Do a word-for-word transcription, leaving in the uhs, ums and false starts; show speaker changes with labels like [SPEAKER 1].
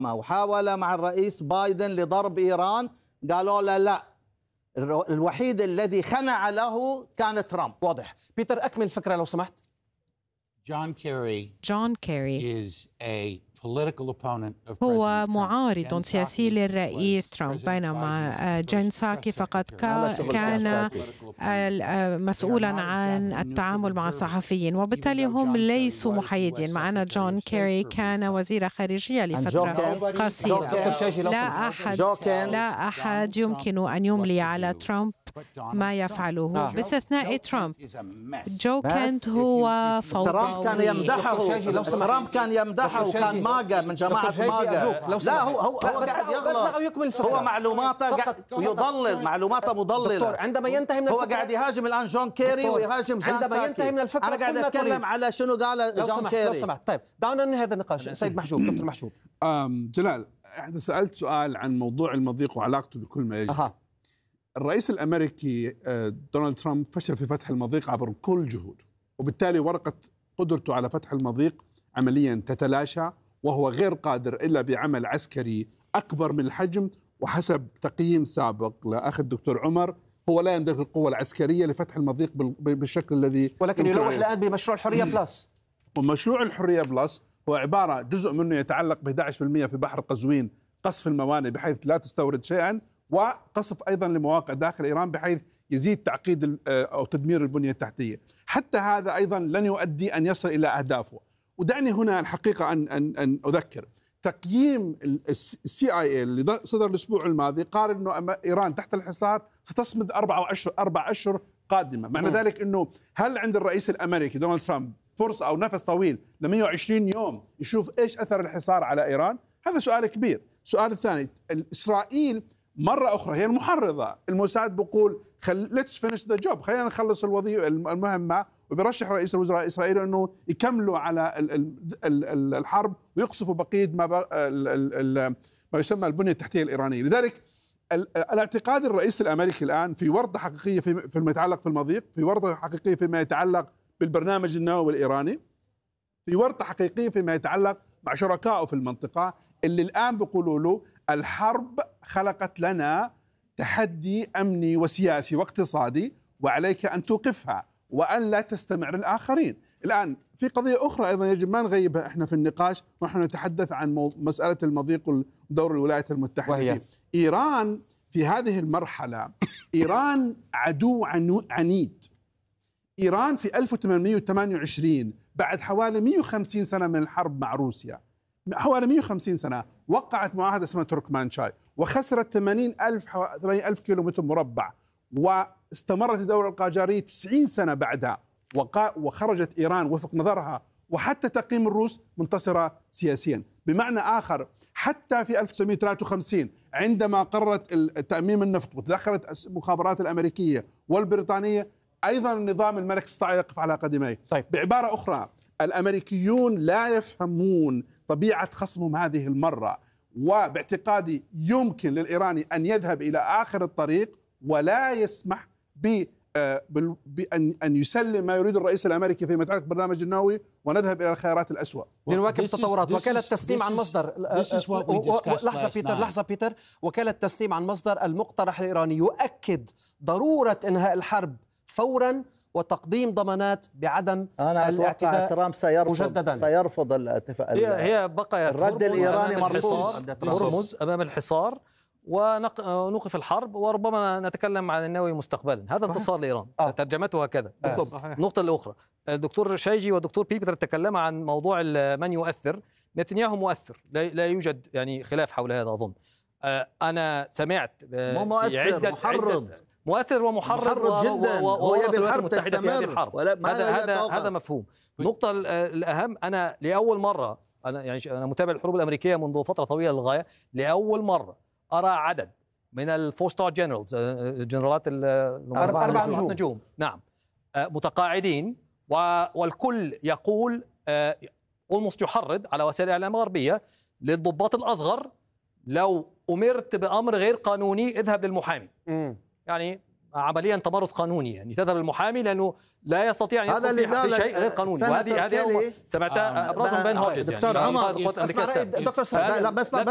[SPEAKER 1] وحاول مع الرئيس بايدن لضرب إيران، قالوا له لا، الوحيد الذي خنع له كان ترامب.
[SPEAKER 2] واضح. بيتر، أكمل الفكرة لو سمحت.
[SPEAKER 3] John Kerry
[SPEAKER 4] جون كيري
[SPEAKER 3] is a political opponent of
[SPEAKER 4] هو
[SPEAKER 3] President Trump.
[SPEAKER 4] معارض
[SPEAKER 3] Jen
[SPEAKER 4] سياسي
[SPEAKER 3] Psaki
[SPEAKER 4] للرئيس
[SPEAKER 3] was
[SPEAKER 4] ترامب،
[SPEAKER 3] President
[SPEAKER 4] بينما
[SPEAKER 3] Biden's
[SPEAKER 4] جين
[SPEAKER 3] first
[SPEAKER 4] ساكي
[SPEAKER 3] press
[SPEAKER 4] فقد
[SPEAKER 3] secretary.
[SPEAKER 4] كا- كان
[SPEAKER 3] Political opponent.
[SPEAKER 4] مسؤولا عن التعامل مع الصحفيين، وبالتالي هم ليسوا محايدين. معنا جون كيري كان وزير خارجية لفترة قصيرة. لا أحد لا أحد يمكن أن يملي على ترامب ما يفعله باستثناء ترامب. جو كنت هو فوضوي.
[SPEAKER 1] ترامب كان يمدحه، ترامب كان يمدحه وكان ماجا من جماعة ماجا. لا هو هو هو قاعد يغلط، هو معلوماته ويضلل، معلوماته مضللة.
[SPEAKER 2] دكتور، عندما ينتهي من
[SPEAKER 1] هو
[SPEAKER 2] الفكرة،
[SPEAKER 1] قاعد يهاجم الآن جون كيري ويهاجم جان
[SPEAKER 2] عندما
[SPEAKER 1] ساكي.
[SPEAKER 2] ينتهي من الفكرة
[SPEAKER 1] أنا قاعد أتكلم على شنو قال
[SPEAKER 2] لو
[SPEAKER 1] جون
[SPEAKER 2] سمحت
[SPEAKER 1] كيري.
[SPEAKER 2] لو سمحت طيب دعونا ننهي هذا النقاش. سيد محجوب، دكتور محجوب.
[SPEAKER 5] جلال، احنا سألت سؤال عن موضوع المضيق وعلاقته بكل ما يجري.
[SPEAKER 2] أها.
[SPEAKER 5] الرئيس الأمريكي دونالد ترامب فشل في فتح المضيق عبر كل جهوده، وبالتالي ورقة قدرته على فتح المضيق عمليا تتلاشى، وهو غير قادر إلا بعمل عسكري أكبر من الحجم. وحسب تقييم سابق لأخ الدكتور عمر، هو لا يملك القوة العسكرية لفتح المضيق بالشكل الذي
[SPEAKER 2] ولكن يلوح الآن بمشروع الحرية بلس.
[SPEAKER 5] ومشروع الحرية بلس هو عبارة جزء منه يتعلق ب أحد عشر بالمئة في بحر قزوين، قصف الموانئ بحيث لا تستورد شيئا، وقصف أيضا لمواقع داخل إيران بحيث يزيد تعقيد أو تدمير البنية التحتية. حتى هذا أيضا لن يؤدي أن يصل إلى أهدافه. ودعني هنا الحقيقة أن, أن, أن أذكر تقييم السي آي إيه اللي صدر الأسبوع الماضي قال أنه إيران تحت الحصار ستصمد أربع أشهر أربع أشهر قادمة. معنى م. ذلك أنه هل عند الرئيس الأمريكي دونالد ترامب فرصة أو نفس طويل ل مئة وعشرين يوم يشوف إيش أثر الحصار على إيران؟ هذا سؤال كبير. السؤال الثاني، إسرائيل مرة أخرى هي المحرضة. الموساد بيقول خل... let's finish the job، خلينا نخلص الوظيفة المهمة، وبيرشح رئيس الوزراء الإسرائيلي أنه يكملوا على ال... ال... ال... الحرب ويقصفوا بقية ما, ب... ال... ال... ما يسمى البنية التحتية الإيرانية. لذلك ال... الاعتقاد الرئيس الأمريكي الآن في ورطة حقيقية في... فيما يتعلق في المضيق، في ورطة حقيقية فيما يتعلق بالبرنامج النووي الإيراني، في ورطة حقيقية فيما يتعلق مع شركائه في المنطقة اللي الآن بيقولوا له الحرب خلقت لنا تحدي أمني وسياسي واقتصادي، وعليك أن توقفها وأن لا تستمع للآخرين. الآن في قضية أخرى أيضا يجب ما نغيبها إحنا في النقاش، ونحن نتحدث عن مسألة المضيق ودور الولايات المتحدة وهي فيه. إيران في هذه المرحلة إيران عدو عنيد. إيران في ألف وثمانمئة وثمانية وعشرين بعد حوالي مئة وخمسين سنة من الحرب مع روسيا، حوالي مئة وخمسين سنة، وقعت معاهدة اسمها تركمانشاي وخسرت ثمانين ألف ثمانين ألف كيلومتر مربع، واستمرت الدولة القاجارية تسعين سنة بعدها، وخرجت إيران وفق نظرها وحتى تقييم الروس منتصرة سياسيا. بمعنى آخر، حتى في ألف وتسعمئة وثلاثة وخمسين عندما قررت تأميم النفط وتدخلت المخابرات الأمريكية والبريطانية، أيضا النظام الملكي استطاع يقف على قدميه.
[SPEAKER 2] طيب.
[SPEAKER 5] بعبارة أخرى، الأمريكيون لا يفهمون طبيعة خصمهم هذه المرة، وباعتقادي يمكن للإيراني أن يذهب إلى آخر الطريق ولا يسمح ب بأن أن يسلم ما يريد الرئيس الأمريكي فيما يتعلق بالبرنامج النووي ونذهب إلى الخيارات الأسوأ.
[SPEAKER 2] لنواكب التطورات. وكالة تسليم عن مصدر لحظة بيتر لحظة بيتر وكالة تسليم عن مصدر المقترح الإيراني يؤكد ضرورة إنهاء الحرب فورا وتقديم ضمانات بعدم
[SPEAKER 1] أنا
[SPEAKER 2] الاعتداء
[SPEAKER 1] ترامب سيرفض
[SPEAKER 2] مجددا.
[SPEAKER 1] سيرفض الاتفاق.
[SPEAKER 6] هي هي بقيت
[SPEAKER 1] الرد الإيراني مرفوض.
[SPEAKER 6] هرمز أمام الحصار ونوقف الحرب، وربما نتكلم عن النووي مستقبلا. هذا انتصار لإيران. آه. ترجمته هكذا.
[SPEAKER 5] آه.
[SPEAKER 6] النقطة الأخرى، الدكتور شيجي والدكتور بيبتر تكلم عن موضوع من يؤثر. نتنياهو مؤثر، لا يوجد يعني خلاف حول هذا أظن. أنا سمعت
[SPEAKER 1] مو مؤثر، محرض.
[SPEAKER 6] مؤثر ومحرض
[SPEAKER 1] محرض جدا،
[SPEAKER 6] هو
[SPEAKER 1] يبي الحرب
[SPEAKER 6] تستمر في هذه الحرب. هذا هذا هذا مفهوم. النقطة الأهم، أنا لأول مرة، أنا يعني أنا متابع الحروب الأمريكية منذ فترة طويلة للغاية، لأول مرة أرى عدد من الفور ستار جنرالز، جنرالات
[SPEAKER 2] أربع نجوم.
[SPEAKER 6] نجوم نعم متقاعدين، والكل يقول almost يحرض على وسائل الإعلام الغربية للضباط الأصغر، لو أمرت بأمر غير قانوني اذهب للمحامي. م. يعني عمليا تمرد قانوني، يعني تذهب للمحامي لأنه لا يستطيع أن يدخل في شيء غير قانوني. وهذه هذه سمعتها أبرزهم بين هوجز، يعني
[SPEAKER 2] دكتور عمر. دكتور